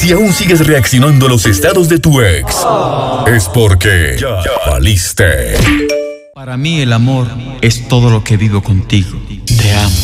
Si aún sigues reaccionando a los estados de tu ex, es porque ya valiste. Para mí el amor es todo lo que vivo contigo. Te amo.